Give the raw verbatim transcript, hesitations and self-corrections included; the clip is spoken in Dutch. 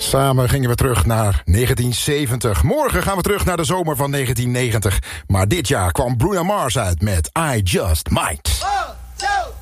Samen gingen we terug naar negentien zeventig. Morgen gaan we terug naar de zomer van negentien negentig. Maar dit jaar kwam Bruno Mars uit met I Just Might. One, two.